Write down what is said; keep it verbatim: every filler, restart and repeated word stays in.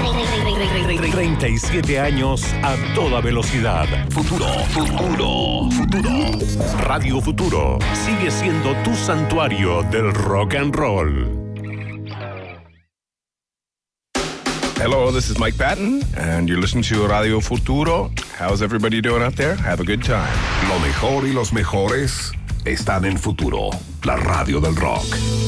treinta y siete años a toda velocidad. Futuro, futuro, futuro. Radio Futuro sigue siendo tu santuario del rock and roll. Hello, this is Mike Patton, and you're listening to Radio Futuro. How's everybody doing out there? Have a good time. Lo mejor y los mejores están en Futuro, la radio del rock.